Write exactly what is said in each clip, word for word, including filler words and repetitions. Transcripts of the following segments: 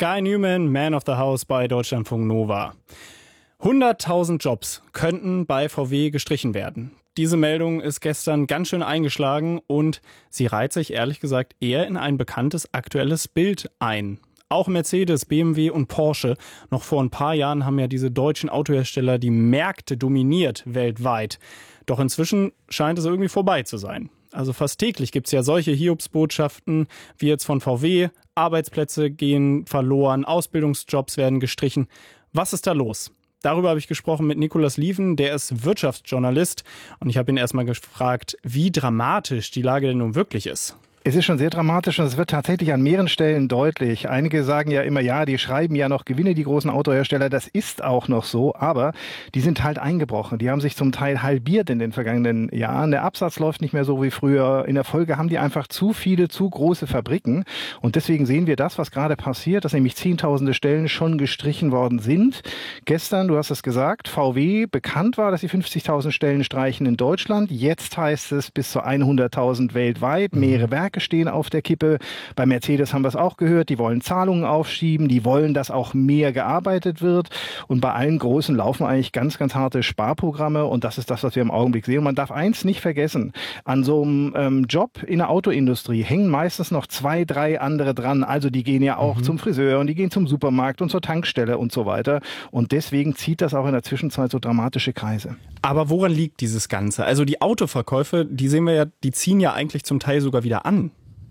Sky Newman, Man of the House bei Deutschlandfunk Nova. hunderttausend Jobs könnten bei V W gestrichen werden. Diese Meldung ist gestern ganz schön eingeschlagen und sie reiht sich ehrlich gesagt eher in ein bekanntes aktuelles Bild ein. Auch Mercedes, B M W und Porsche, noch vor ein paar Jahren haben ja diese deutschen Autohersteller die Märkte dominiert weltweit. Doch inzwischen scheint es irgendwie vorbei zu sein. Also fast täglich gibt es ja solche Hiobsbotschaften wie jetzt von V W. Arbeitsplätze gehen verloren, Ausbildungsjobs werden gestrichen. Was ist da los? Darüber habe ich gesprochen mit Nikolaus Lieven, der ist Wirtschaftsjournalist. Und ich habe ihn erstmal gefragt, wie dramatisch die Lage denn nun wirklich ist. Es ist schon sehr dramatisch und es wird tatsächlich an mehreren Stellen deutlich. Einige sagen ja immer, ja, die schreiben ja noch Gewinne, die großen Autohersteller. Das ist auch noch so, aber die sind halt eingebrochen. Die haben sich zum Teil halbiert in den vergangenen Jahren. Der Absatz läuft nicht mehr so wie früher. In der Folge haben die einfach zu viele, zu große Fabriken. Und deswegen sehen wir das, was gerade passiert, dass nämlich zehntausende Stellen schon gestrichen worden sind. Gestern, du hast es gesagt, V W bekannt war, dass sie fünfzigtausend Stellen streichen in Deutschland. Jetzt heißt es bis zu hunderttausend weltweit, mehrere Werke stehen auf der Kippe. Bei Mercedes haben wir es auch gehört, die wollen Zahlungen aufschieben, die wollen, dass auch mehr gearbeitet wird. Und bei allen Großen laufen eigentlich ganz, ganz harte Sparprogramme und das ist das, was wir im Augenblick sehen. Und man darf eins nicht vergessen, an so einem ähm, Job in der Autoindustrie hängen meistens noch zwei, drei andere dran. Also die gehen ja auch mhm. zum Friseur und die gehen zum Supermarkt und zur Tankstelle und so weiter. Und deswegen zieht das auch in der Zwischenzeit so dramatische Kreise. Aber woran liegt dieses Ganze? Also die Autoverkäufe, die sehen wir ja, die ziehen ja eigentlich zum Teil sogar wieder an.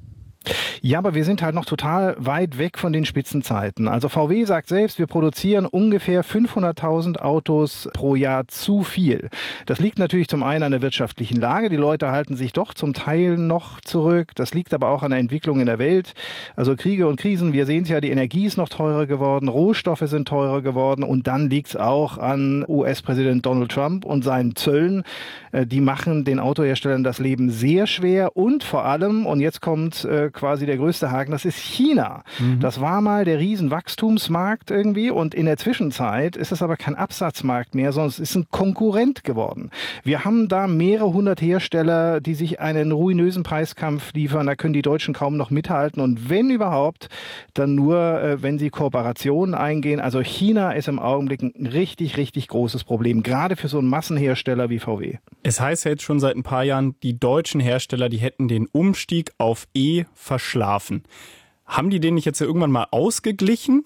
Ja, aber wir sind halt noch total weit weg von den Spitzenzeiten. Also V W sagt selbst, wir produzieren ungefähr fünfhunderttausend Autos pro Jahr zu viel. Das liegt natürlich zum einen an der wirtschaftlichen Lage. Die Leute halten sich doch zum Teil noch zurück. Das liegt aber auch an der Entwicklung in der Welt. Also Kriege und Krisen, wir sehen es ja, die Energie ist noch teurer geworden, Rohstoffe sind teurer geworden und dann liegt es auch an U S-Präsident Donald Trump und seinen Zöllen. Die machen den Autoherstellern das Leben sehr schwer und vor allem, und jetzt kommt äh, quasi der größte Haken, das ist China. Mhm. Das war mal der Riesenwachstumsmarkt irgendwie und in der Zwischenzeit ist es aber kein Absatzmarkt mehr, sondern es ist ein Konkurrent geworden. Wir haben da mehrere hundert Hersteller, die sich einen ruinösen Preiskampf liefern, da können die Deutschen kaum noch mithalten und wenn überhaupt, dann nur, äh, wenn sie Kooperationen eingehen. Also China ist im Augenblick ein richtig, richtig großes Problem, gerade für so einen Massenhersteller wie V W. Es heißt ja jetzt schon seit ein paar Jahren, die deutschen Hersteller, die hätten den Umstieg auf E verschlafen. Haben die den nicht jetzt ja irgendwann mal ausgeglichen?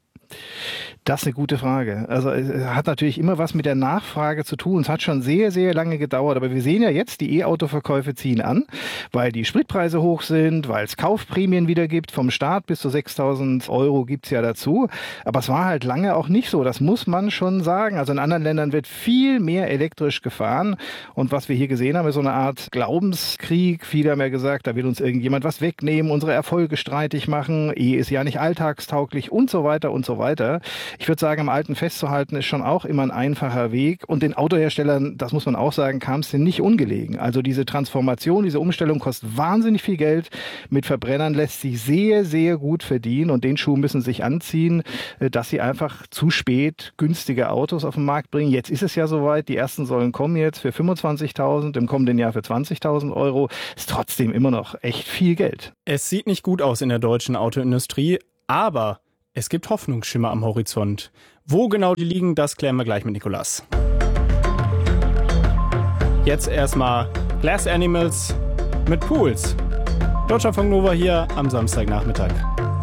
Das ist eine gute Frage. Also es hat natürlich immer was mit der Nachfrage zu tun. Es hat schon sehr, sehr lange gedauert. Aber wir sehen ja jetzt, die E-Auto-Verkäufe ziehen an, weil die Spritpreise hoch sind, weil es Kaufprämien wieder gibt. Vom Start bis zu sechstausend Euro gibt's ja dazu. Aber es war halt lange auch nicht so. Das muss man schon sagen. Also in anderen Ländern wird viel mehr elektrisch gefahren. Und was wir hier gesehen haben, ist so eine Art Glaubenskrieg. Viele haben ja gesagt, da will uns irgendjemand was wegnehmen, unsere Erfolge streitig machen. E ist ja nicht alltagstauglich und so weiter und so weiter. Ich würde sagen, am Alten festzuhalten ist schon auch immer ein einfacher Weg. Und den Autoherstellern, das muss man auch sagen, kam es denn nicht ungelegen. Also diese Transformation, diese Umstellung kostet wahnsinnig viel Geld. Mit Verbrennern lässt sich sehr, sehr gut verdienen. Und den Schuh müssen sich anziehen, dass sie einfach zu spät günstige Autos auf den Markt bringen. Jetzt ist es ja soweit. Die ersten sollen kommen jetzt für fünfundzwanzigtausend, im kommenden Jahr für zwanzigtausend Euro. Ist trotzdem immer noch echt viel Geld. Es sieht nicht gut aus in der deutschen Autoindustrie, aber es gibt Hoffnungsschimmer am Horizont. Wo genau die liegen, das klären wir gleich mit Nikolaus. Jetzt erstmal Glass Animals mit Pools. Deutschlandfunk Nova hier am Samstagnachmittag.